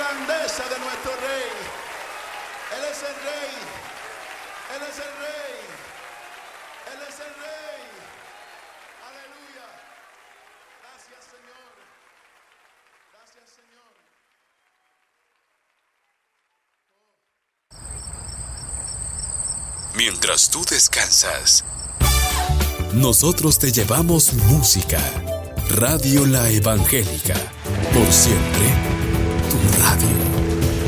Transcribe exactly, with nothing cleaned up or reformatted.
grandeza de nuestro Rey. Él es el Rey. Él es el Rey. Él es el Rey. Aleluya. Gracias, Señor. Gracias, Señor. Mientras tú descansas, nosotros te llevamos música. Radio La Evangélica. Por siempre, tu radio.